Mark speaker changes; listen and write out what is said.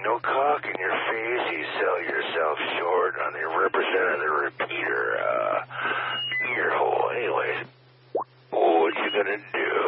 Speaker 1: no cock in your face, you sell yourself short on the representative repeater, ear hole. Anyways, what you gonna do?